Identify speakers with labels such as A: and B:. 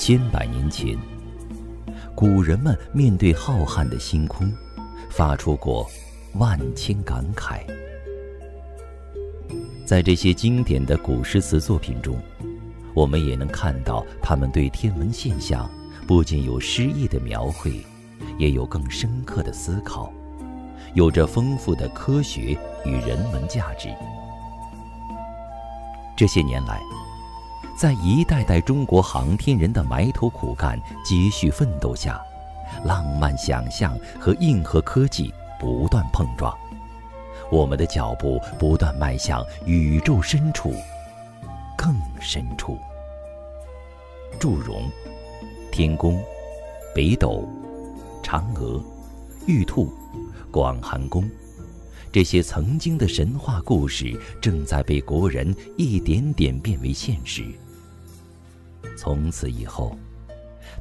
A: 千百年前，古人们面对浩瀚的星空，发出过万千感慨。在这些经典的古诗词作品中，我们也能看到他们对天文现象不仅有诗意的描绘，也有更深刻的思考，有着丰富的科学与人文价值。这些年来，在一代代中国航天人的埋头苦干、接续奋斗下，浪漫想象和硬核科技不断碰撞，我们的脚步不断迈向宇宙深处，更深处。祝融、天宫、北斗、嫦娥、玉兔、广寒宫，这些曾经的神话故事正在被国人一点点变为现实。从此以后，